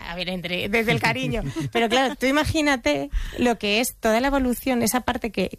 a ver, desde el cariño. Pero claro, tú imagínate lo que es toda la evolución, esa parte que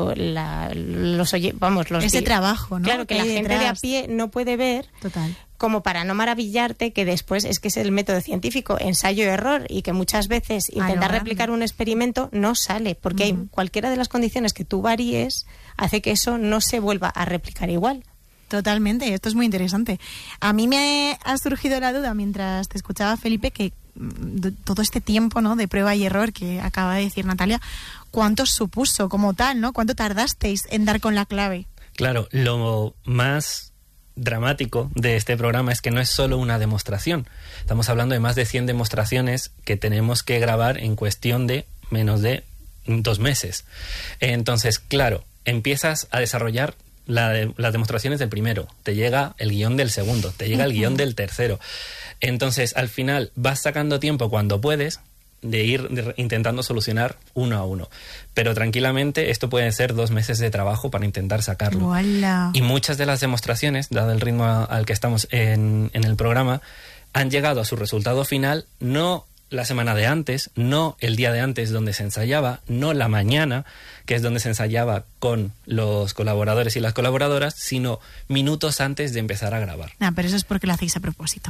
ese trabajo, ¿no? Claro, que la gente de a pie no puede ver. Total. Como para no maravillarte que después es que es el método científico, ensayo-error, y que muchas veces intentar replicar un experimento no sale, porque hay cualquiera de las condiciones que tú varíes hace que eso no se vuelva a replicar igual. Totalmente, esto es muy interesante. A mí me ha surgido la duda mientras te escuchaba, Felipe, que todo este tiempo, ¿no?, de prueba y error que acaba de decir Natalia, ¿cuánto supuso como tal, ¿no? ¿Cuánto tardasteis en dar con la clave? Claro, lo más dramático de este programa es que no es solo una demostración. Estamos hablando de más de 100 demostraciones que tenemos que grabar en cuestión de menos de 2 meses. Entonces, claro, empiezas a desarrollar las demostraciones del primero, te llega el guión del segundo, te llega el guión del tercero. Entonces, al final, vas sacando tiempo cuando puedes de ir intentando solucionar uno a uno. Pero tranquilamente esto puede ser 2 meses de trabajo para intentar sacarlo. ¡Hola! Y muchas de las demostraciones, dado el ritmo al que estamos en el programa, han llegado a su resultado final no la semana de antes, no el día de antes donde se ensayaba, no la mañana, que es donde se ensayaba con los colaboradores y las colaboradoras, sino minutos antes de empezar a grabar. No, pero eso es porque lo hacéis a propósito,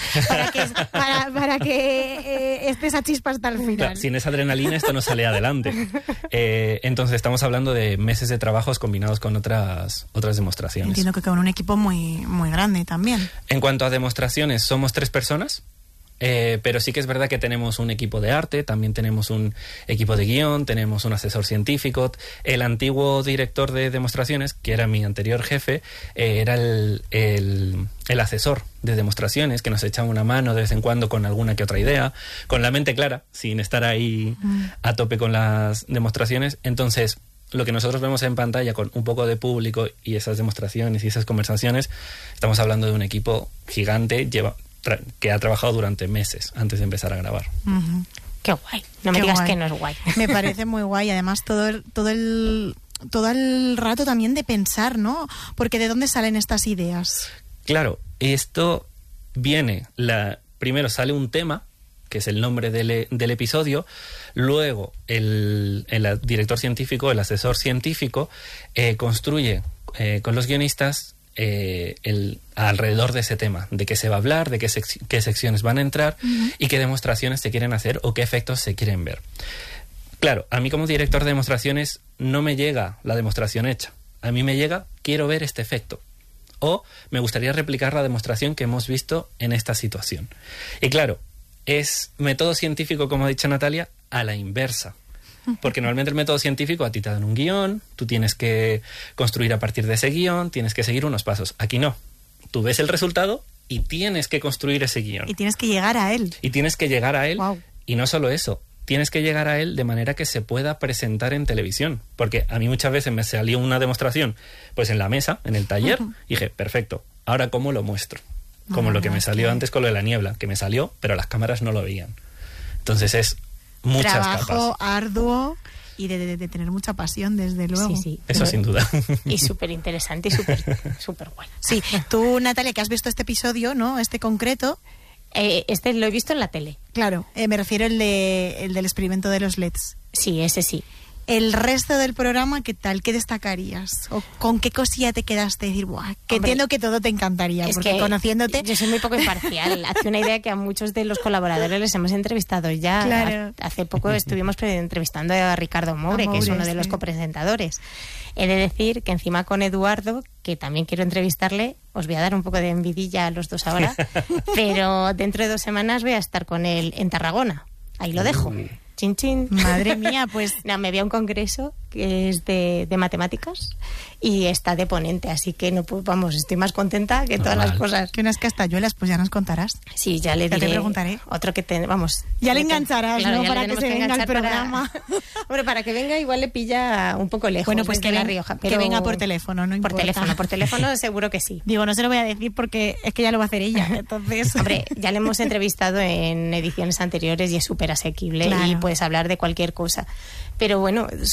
para que esté esa chispa hasta el final. Claro, sin esa adrenalina esto no sale adelante. Entonces estamos hablando de meses de trabajos combinados con otras demostraciones. Entiendo que con un equipo muy, muy grande también. En cuanto a demostraciones, somos 3 personas. Pero sí que es verdad que tenemos un equipo de arte, también tenemos un equipo de guión, tenemos un asesor científico. El antiguo director de demostraciones, que era mi anterior jefe, era el asesor de demostraciones, que nos echaba una mano de vez en cuando con alguna que otra idea, con la mente clara, sin estar ahí a tope con las demostraciones. Entonces, lo que nosotros vemos en pantalla con un poco de público y esas demostraciones y esas conversaciones, estamos hablando de un equipo gigante, que ha trabajado durante meses antes de empezar a grabar. Qué guay. No me digas que no es guay. Me parece muy guay. Además, todo el rato también de pensar, ¿no? Porque ¿de dónde salen estas ideas? Claro, esto viene... Primero sale un tema, que es el nombre del episodio. Luego el director científico, el asesor científico, construye con los guionistas alrededor de ese tema, de qué se va a hablar, de qué secciones van a entrar y qué demostraciones se quieren hacer o qué efectos se quieren ver. Claro, a mí como director de demostraciones no me llega la demostración hecha. A mí me llega, quiero ver este efecto. O me gustaría replicar la demostración que hemos visto en esta situación. Y claro, es método científico, como ha dicho Natalia, a la inversa. Porque normalmente el método científico a ti te dan un guión, tú tienes que construir a partir de ese guión, tienes que seguir unos pasos. Aquí no. Tú ves el resultado y tienes que construir ese guión. Y tienes que llegar a él. Wow. Y no solo eso, tienes que llegar a él de manera que se pueda presentar en televisión. Porque a mí muchas veces me salió una demostración pues en la mesa, en el taller, y dije, perfecto, ¿ahora cómo lo muestro? Como lo que me salió antes con lo de la niebla, que me salió, pero las cámaras no lo veían. Entonces es muchas trabajo capas. arduo y de tener mucha pasión, desde luego. Sí. Eso sin duda. Y súper interesante y súper guay. Sí, tú, Natalia, que has visto este episodio, ¿no? Este concreto. Este lo he visto en la tele. Claro, me refiero el del experimento de los LEDs. Sí, ese sí. El resto del programa, ¿qué tal? ¿Qué destacarías? ¿O con qué cosilla te quedaste? Decir, ¡buah! Que entiendo que todo te encantaría, es porque que conociéndote... Yo soy muy poco imparcial. Hace una idea que a muchos de los colaboradores les hemos entrevistado ya. Claro. Hace poco estuvimos entrevistando a Ricardo Moure, que es uno de los copresentadores. He de decir que encima con Eduardo, que también quiero entrevistarle, os voy a dar un poco de envidilla a los dos ahora, pero dentro de 2 semanas voy a estar con él en Tarragona. Ahí lo dejo. Chin, chin. Madre mía, pues... No, me voy a un congreso que es de matemáticas y está de ponente, así que no, pues, vamos, estoy más contenta que todas las cosas. Que unas castañuelas, pues ya nos contarás. Sí, ya le diré. Ya te preguntaré. Otro que ya le engancharás, claro, ¿no? Para que se venga al programa. Hombre, para que venga igual le pilla un poco lejos. Bueno, pues que La Rioja, pero... que venga por teléfono, no importa. Por teléfono seguro que sí. Digo, no se lo voy a decir porque es que ya lo va a hacer ella, entonces... Hombre, ya le hemos entrevistado en ediciones anteriores y es súper asequible, claro, y puedes hablar de cualquier cosa. Pero bueno, sobre todo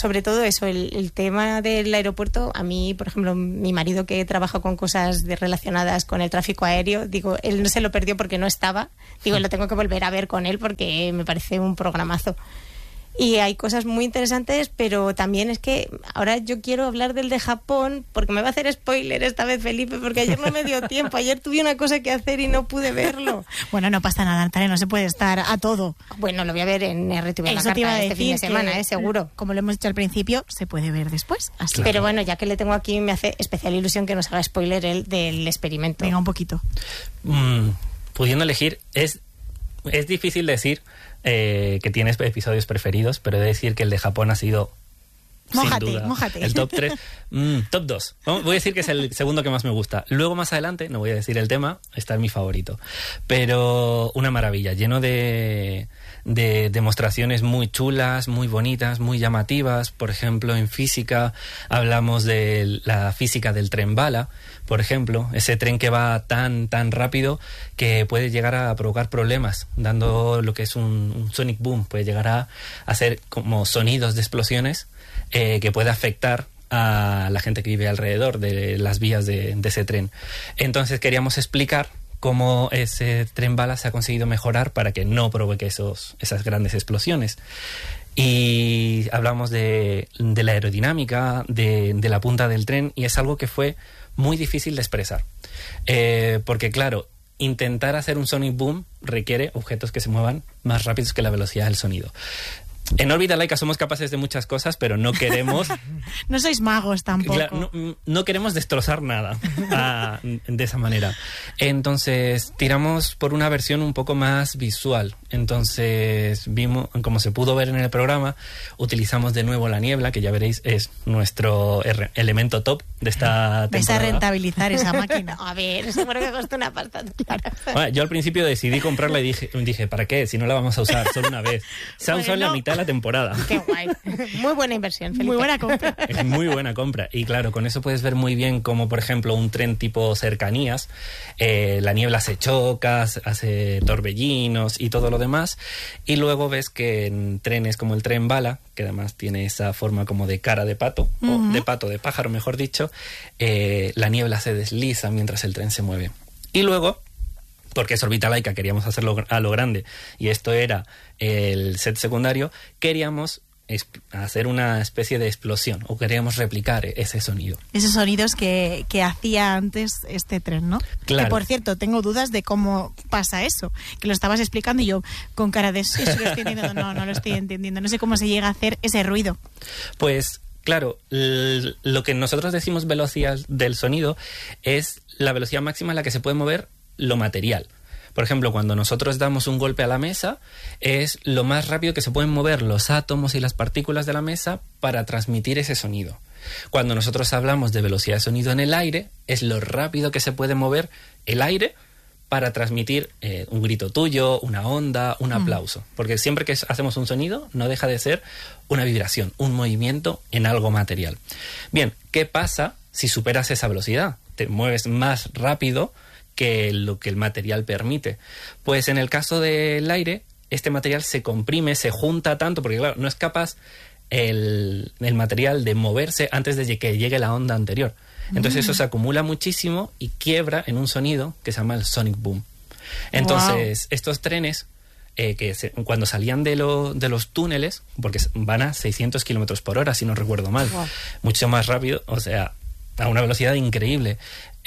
eso, el tema del aeropuerto, a mí, por ejemplo, mi marido que trabaja con cosas relacionadas con el tráfico aéreo, digo, él no se lo perdió porque no estaba, digo, lo tengo que volver a ver con él porque me parece un programazo. Y hay cosas muy interesantes, pero también es que ahora yo quiero hablar del de Japón, porque me va a hacer spoiler esta vez Felipe, porque ayer no me dio tiempo, ayer tuve una cosa que hacer y no pude verlo. Bueno, no pasa nada, Natalia, no se puede estar a todo. Bueno, lo voy a ver en RTV La Carta este fin de semana, seguro. Como lo hemos dicho al principio, se puede ver después. Así. Claro. Pero bueno, ya que le tengo aquí, me hace especial ilusión que nos haga spoiler el del experimento. Venga, un poquito. Pudiendo elegir, es difícil decir que tienes episodios preferidos, pero he de decir que el de Japón ha sido Mójate. el top 3, top 2. Voy a decir que es el segundo que más me gusta. Luego más adelante, no voy a decir el tema, está en mi favorito. Pero una maravilla, lleno de demostraciones muy chulas, muy bonitas, muy llamativas. Por ejemplo, en física hablamos de la física del tren bala, por ejemplo, ese tren que va tan rápido que puede llegar a provocar problemas, dando lo que es un sonic boom, puede llegar a hacer como sonidos de explosiones que puede afectar a la gente que vive alrededor de las vías de ese tren. Entonces queríamos explicar cómo ese tren bala se ha conseguido mejorar para que no provoque esas grandes explosiones. Y hablamos de la aerodinámica, de la punta del tren, y es algo que fue muy difícil de expresar. Porque claro, intentar hacer un sonic boom requiere objetos que se muevan más rápidos que la velocidad del sonido. En órbita laica somos capaces de muchas cosas, pero no queremos... No sois magos tampoco. No queremos destrozar nada de esa manera. Entonces, tiramos por una versión un poco más visual. Entonces, vimos, como se pudo ver en el programa, utilizamos de nuevo la niebla, que ya veréis es nuestro elemento top de esta temporada. Vais a rentabilizar esa máquina. A ver, seguro que costó una pasta. Bueno, yo al principio decidí comprarla y dije, ¿para qué? Si no la vamos a usar solo una vez. Se ha usado en la mitad de la temporada. Qué guay. Muy buena inversión, Felipe. Muy buena compra. Es muy buena compra. Y claro, con eso puedes ver muy bien como, por ejemplo, un tren tipo cercanías, la niebla se choca, hace torbellinos y todo lo demás. Y luego ves que en trenes como el tren bala, que además tiene esa forma como de cara de pato, o de pájaro, mejor dicho, la niebla se desliza mientras el tren se mueve. Y luego, porque es órbita laica, queríamos hacerlo a lo grande, y esto era el set secundario, queríamos hacer una especie de explosión, o queríamos replicar ese sonido. Esos sonidos que hacía antes este tren, ¿no? Claro. Que, por cierto, tengo dudas de cómo pasa eso, que lo estabas explicando y yo con cara de sí, lo estoy entendiendo, no lo estoy entendiendo, no sé cómo se llega a hacer ese ruido. Pues claro, lo que nosotros decimos velocidad del sonido es la velocidad máxima a la que se puede mover lo material. Por ejemplo, cuando nosotros damos un golpe a la mesa, es lo más rápido que se pueden mover los átomos y las partículas de la mesa para transmitir ese sonido. Cuando nosotros hablamos de velocidad de sonido en el aire, es lo rápido que se puede mover el aire para transmitir un grito tuyo, una onda, un aplauso. Porque siempre que hacemos un sonido, no deja de ser una vibración, un movimiento en algo material. Bien, ¿qué pasa si superas esa velocidad? Te mueves más rápido que lo que el material permite. Pues en el caso del aire, este material se comprime, se junta tanto, porque claro, no es capaz el material de moverse antes de que llegue la onda anterior. Entonces eso se acumula muchísimo y quiebra en un sonido que se llama el sonic boom. Entonces, estos trenes, cuando salían de los túneles, porque van a 600 kilómetros por hora, si no recuerdo mal, mucho más rápido, o sea, a una velocidad increíble,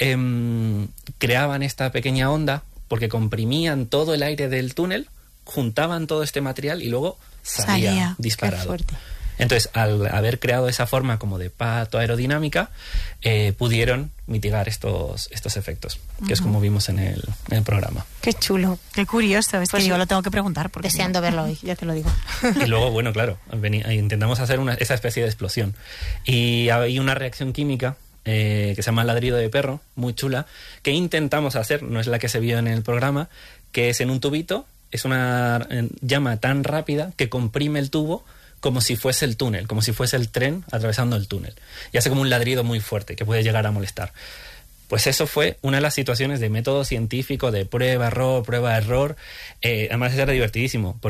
creaban esta pequeña onda porque comprimían todo el aire del túnel, juntaban todo este material y luego salía disparado. Qué fuerte. Entonces, al haber creado esa forma como de pato aerodinámica, pudieron mitigar estos efectos, que es como vimos en el programa. Qué chulo. Qué curioso. Es que yo lo tengo que preguntar. Porque deseando verlo hoy, ya te lo digo. Y luego, bueno, claro, intentamos hacer esa especie de explosión. Y hay una reacción química que se llama ladrido de perro, muy chula, que intentamos hacer, no es la que se vio en el programa, que es en un tubito, es una llama tan rápida que comprime el tubo como si fuese el túnel, como si fuese el tren atravesando el túnel. Y hace como un ladrido muy fuerte que puede llegar a molestar. Pues eso fue una de las situaciones de método científico, de prueba, error. Además era divertidísimo, porque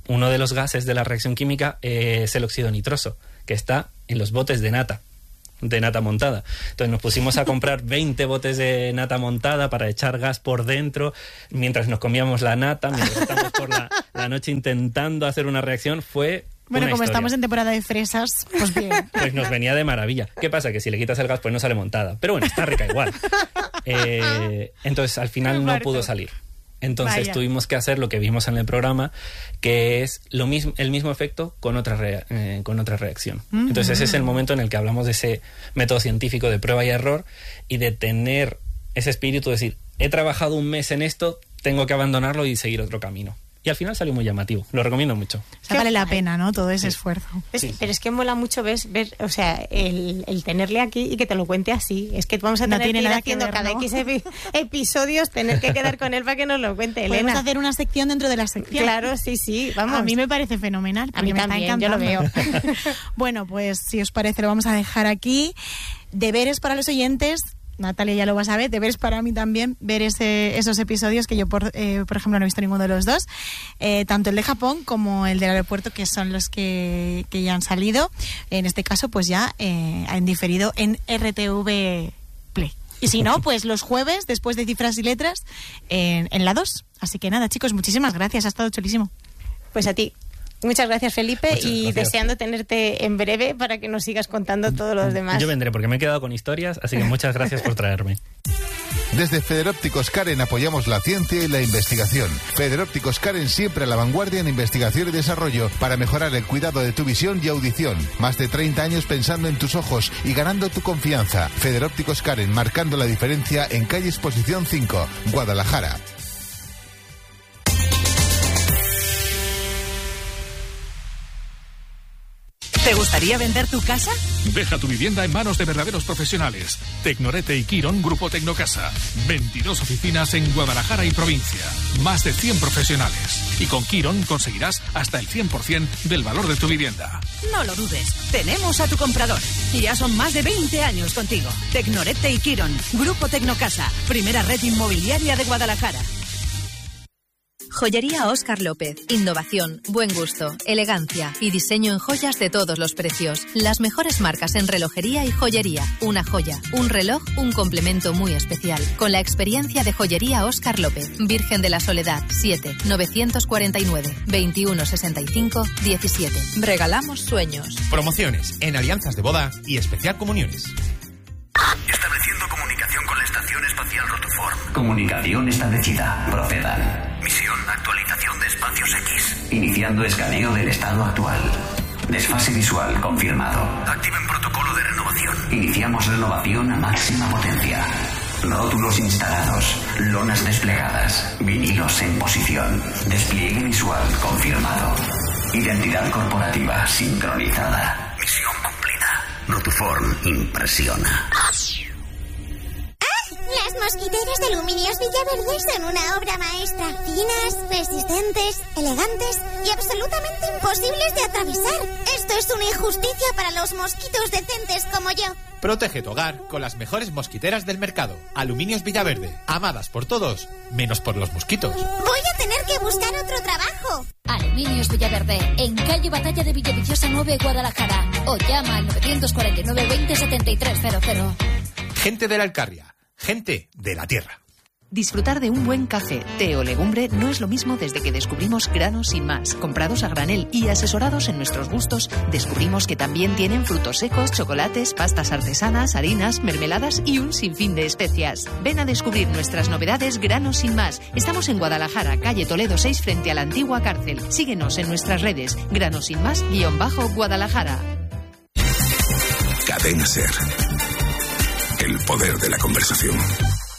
uno de los gases de la reacción química es el óxido nitroso, que está en los botes de nata montada. Entonces nos pusimos a comprar 20 botes de nata montada para echar gas por dentro mientras nos comíamos la nata, mientras estábamos por la noche intentando hacer una reacción. Fue bueno, una como historia. Estamos en temporada de fresas, pues bien. Pues nos venía de maravilla. ¿Qué pasa? Que si le quitas el gas, pues no sale montada. Pero bueno, está rica igual. Entonces al final no pudo salir. Entonces tuvimos que hacer lo que vimos en el programa, que es el mismo efecto con otra reacción. Entonces ese es el momento en el que hablamos de ese método científico de prueba y error y de tener ese espíritu de decir, he trabajado un mes en esto, tengo que abandonarlo y seguir otro camino. Y al final salió muy llamativo. Lo recomiendo mucho. O sea, vale la pena, ¿no? Todo ese esfuerzo. Pero es que mola mucho ver, o sea, el tenerle aquí y que te lo cuente así. Es que vamos a tener que ir haciendo cada X episodios, tener que quedar con él para que nos lo cuente, Elena. Podemos hacer una sección dentro de la sección. Claro, sí, vamos. A mí me parece fenomenal. A mí también, yo lo veo. Bueno, pues si os parece lo vamos a dejar aquí. Deberes para los oyentes. Natalia ya lo vas a ver, deberes para mí también ver esos episodios que yo, por ejemplo, no he visto ninguno de los dos, tanto el de Japón como el del aeropuerto, que son los que ya han salido, en este caso pues ya han diferido en RTV Play. Y si no, pues los jueves, después de Cifras y Letras, en la 2. Así que nada, chicos, muchísimas gracias, ha estado chulísimo. Pues a ti. Muchas gracias, Felipe, y deseando tenerte en breve para que nos sigas contando todos los demás. Yo vendré porque me he quedado con historias, así que muchas gracias por traerme. Desde Federópticos Karen apoyamos la ciencia y la investigación. Federópticos Karen siempre a la vanguardia en investigación y desarrollo para mejorar el cuidado de tu visión y audición. Más de 30 años pensando en tus ojos y ganando tu confianza. Federópticos Karen, marcando la diferencia en calle Exposición 5, Guadalajara. ¿Te gustaría vender tu casa? Deja tu vivienda en manos de verdaderos profesionales. Tecnorete y Quirón, Grupo Tecnocasa. 22 oficinas en Guadalajara y provincia. Más de 100 profesionales. Y con Quirón conseguirás hasta el 100% del valor de tu vivienda. No lo dudes. Tenemos a tu comprador. Y ya son más de 20 años contigo. Tecnorete y Quirón, Grupo Tecnocasa. Primera red inmobiliaria de Guadalajara. Joyería Óscar López. Innovación, buen gusto, elegancia y diseño en joyas de todos los precios. Las mejores marcas en relojería y joyería. Una joya, un reloj, un complemento muy especial. Con la experiencia de Joyería Óscar López. Virgen de la Soledad, 7 949 2165 17. Regalamos sueños. Promociones en alianzas de boda y especial comuniones. Estableciendo comunicación con la Estación Espacial Rotoform. Comunicación establecida. Procedan. Misión: actualización de espacios X. Iniciando escaneo del estado actual. Desfase visual confirmado. Activen protocolo de renovación. Iniciamos renovación a máxima potencia. Rótulos instalados. Lonas desplegadas. Vinilos en posición. Despliegue visual confirmado. Identidad corporativa sincronizada. Misión cumplida. Rotoform impresiona. Las mosquiteras de Aluminios Villaverde son una obra maestra. Finas, resistentes, elegantes y absolutamente imposibles de atravesar. Esto es una injusticia para los mosquitos decentes como yo. Protege tu hogar con las mejores mosquiteras del mercado. Aluminios Villaverde, amadas por todos, menos por los mosquitos. Voy a tener que buscar otro trabajo. Aluminios Villaverde, en calle Batalla de Villaviciosa 9, Guadalajara. O llama al 949 20 7300. Gente de la Alcarria. Gente de la tierra. Disfrutar de un buen café, té o legumbre no es lo mismo desde que descubrimos Granos Sin Más. Comprados a granel y asesorados en nuestros gustos, descubrimos que también tienen frutos secos, chocolates, pastas artesanas, harinas, mermeladas y un sinfín de especias. Ven a descubrir nuestras novedades Granos Sin Más. Estamos en Guadalajara, calle Toledo 6, frente a la antigua cárcel. Síguenos en nuestras redes, Granos Sin Más _Guadalajara. Cadena SER. El poder de la conversación.